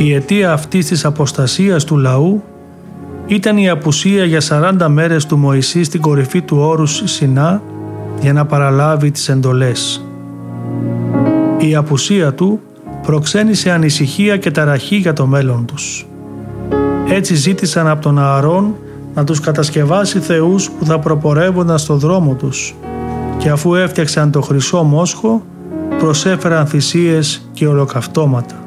Η αιτία αυτής της αποστασίας του λαού ήταν η απουσία για 40 μέρες του Μωυσή στην κορυφή του όρους Σινά για να παραλάβει τις εντολές. Η απουσία του προξένησε ανησυχία και ταραχή για το μέλλον τους. Έτσι ζήτησαν από τον Ααρών να τους κατασκευάσει θεούς που θα προπορεύονταν στο δρόμο τους και αφού έφτιαξαν το χρυσό μόσχο προσέφεραν θυσίες και ολοκαυτώματα.